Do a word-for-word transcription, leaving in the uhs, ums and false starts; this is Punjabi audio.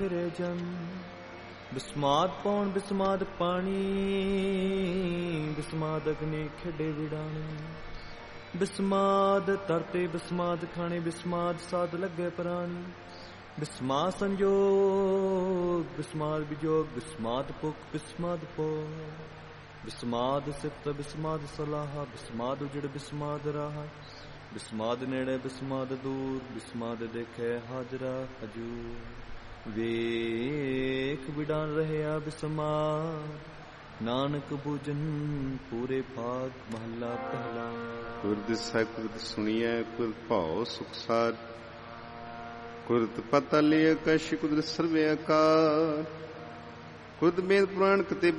ਫਿਰੇ ਜਨ। ਬਿਸਮਾਦ ਪੌਣ ਬਿਸਮਾਦ ਪਾਣੀ, ਬਿਸਮਾਦ ਅਗਨੀ ਖੇਡੇ ਵਿਡਾਣੀ। ਬਿਸਮਾਦ ਤਰਤੇ ਬਿਸਮਾਦ ਖਾਣੇ, ਬਿਸਮਾਦ ਸਾਧ ਲੱਗੇ ਪ੍ਰਾਣੀ। ਬਿਸਮਾ ਸੰਜੋਗ ਬਿਸਮਾਦ ਵਿਜੋਗ, ਬਿਸਮਾਦ ਭੁਖ ਬਿਸਮਾਦ ਭੋਗ। ਬਿਸਮਾਦ ਸਿਫਤ ਬਿਸਮਾਦ ਸਲਾਹਾ, ਬਿਸਮਾਦ ਉਜੜ ਬਿਸਮਾਦ ਰਾਹਾ। ਬਿਸਮਾਦ ਨੇੜੇ ਬਿਸਮਾਦ ਦੂਰ, ਬਿਸਮਾਦ ਦੇਖੇ ਹਾਜ਼ਰਾ ਹਜੂਰ। ਵੇਖ ਵਿਡਾਨ ਰਹਿਆ ਬਿਸਮਾਦ, ਨਾਨਕ ਬੂਝਨ ਪੂਰੇ ਭਾਗ। ਮਹੱਲਾ ਪਹਿਲਾ। ਕੁਰਤ ਦਿਸੈ ਕੁਰਤ ਸੁਣੀਐ, ਕੁਰਤ ਭਾਉ ਸੁਖਸਾਰ। ਕੁਰਤ ਪਤਾ ਲਿਆ ਕਸ਼, ਕੁਦਰਤ ਸਰਵੇ ਆਕਾਰ। ਕੁਰਤ ਵੇਦ ਪੁਰਾਣ ਕਤੇ